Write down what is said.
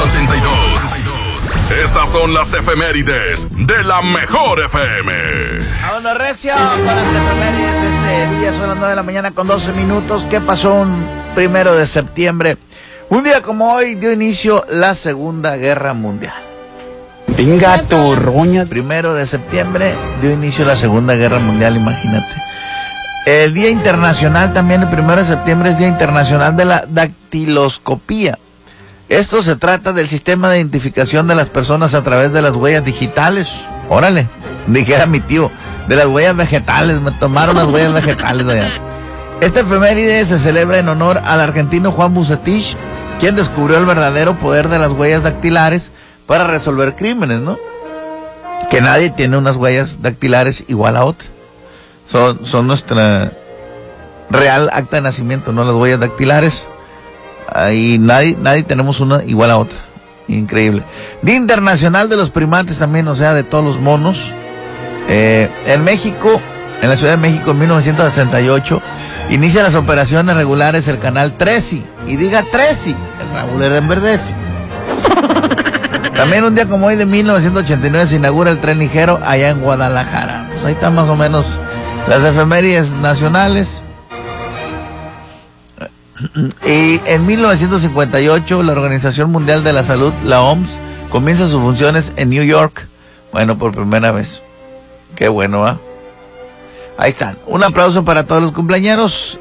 82. Estas son las efemérides de la mejor FM. Vámonos, recio, con las efemérides. Ese día son las 9 de la mañana con 12 minutos. ¿Qué pasó un 1 de septiembre? Un día como hoy dio inicio la Segunda Guerra Mundial. Venga, torroña. 1 de septiembre dio inicio la Segunda Guerra Mundial, imagínate. El Día Internacional también, el 1 de septiembre, es Día Internacional de la Dactiloscopía. Esto se trata del sistema de identificación de las personas a través de las huellas digitales. Órale, dijera mi tío, de las huellas vegetales, me tomaron las huellas vegetales allá. Esta efeméride se celebra en honor al argentino Juan Bucetich, quien descubrió el verdadero poder de las huellas dactilares para resolver crímenes, ¿no? Que nadie tiene unas huellas dactilares igual a otra. Son nuestra real acta de nacimiento, ¿no? Las huellas dactilares. Ahí nadie tenemos una igual a otra. Increíble. Día Internacional de los Primates también, o sea, de todos los monos. En México, en la Ciudad de México, en 1968, inicia las operaciones regulares el canal 13. Y diga 13, el Raúl era en verdez. También un día como hoy de 1989 se inaugura el tren ligero allá en Guadalajara. Pues ahí están más o menos las efemérides nacionales. Y en 1958 la Organización Mundial de la Salud, la OMS, comienza sus funciones en New York. Bueno, por primera vez. Qué bueno, ¿va? Ahí están. Un aplauso para todos los cumpleañeros.